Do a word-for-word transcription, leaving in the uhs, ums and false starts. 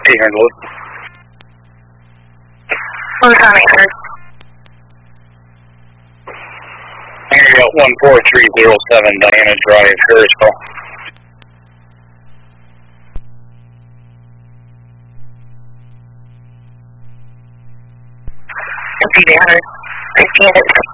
eight hundred load. Who's on eight hundred? Area one four three zero seven, Diana Drive, Harrisville. Repeat eight hundred. fifteen.